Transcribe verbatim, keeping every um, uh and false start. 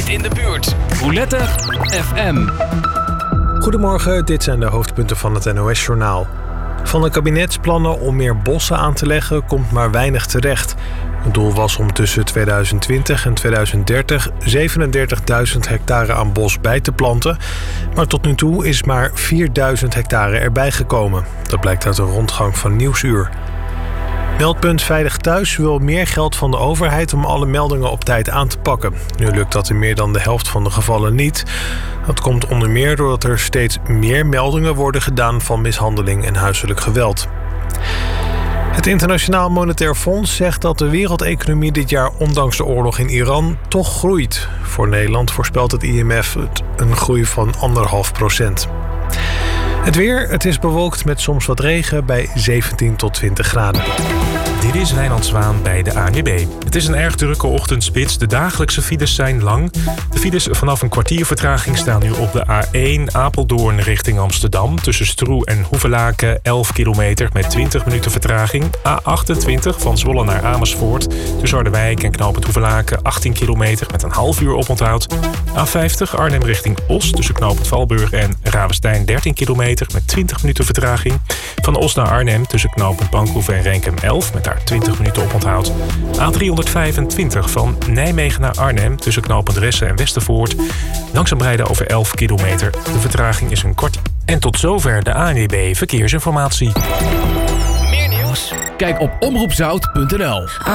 altijd in de buurt. Roulette F M. Goedemorgen, dit zijn de hoofdpunten van het N O S-journaal. Van de kabinetsplannen om meer bossen aan te leggen komt maar weinig terecht. Het doel was om tussen tweeduizend twintig en tweeduizend dertig zevenendertigduizend hectare aan bos bij te planten. Maar tot nu toe is maar vierduizend hectare erbij gekomen. Dat blijkt uit een rondgang van Nieuwsuur. Meldpunt Veilig Thuis wil meer geld van de overheid om alle meldingen op tijd aan te pakken. Nu lukt dat in meer dan de helft van de gevallen niet. Dat komt onder meer doordat er steeds meer meldingen worden gedaan van mishandeling en huiselijk geweld. Het Internationaal Monetair Fonds zegt dat de wereldeconomie dit jaar ondanks de oorlog in Iran toch groeit. Voor Nederland voorspelt het I M F een groei van anderhalf procent. Het weer, het is bewolkt met soms wat regen bij zeventien tot twintig graden. Dit is Wijnand Zwaan bij de A N W B. Het is een erg drukke ochtendspits. De dagelijkse files zijn lang. De files vanaf een kwartier vertraging staan nu op de A één Apeldoorn richting Amsterdam. Tussen Stroe en Hoevelaken elf kilometer met twintig minuten vertraging. A achtentwintig van Zwolle naar Amersfoort. Tussen Harderwijk en knooppunt Hoevelaken achttien kilometer met een half uur oponthoud. A vijftig Arnhem richting Os tussen knooppunt Valburg en Ravestein dertien kilometer met twintig minuten vertraging. Van Os naar Arnhem tussen knooppunt Bankhoef en Renkum elf met daar twintig minuten oponthoud. A driehonderdvijfentwintig van Nijmegen naar Arnhem tussen knooppunt Ressen en Westervoort. Langzaam rijden over elf kilometer. De vertraging is een kwart. En tot zover de A N W B Verkeersinformatie. Meer nieuws? Kijk op omroep zout punt n l.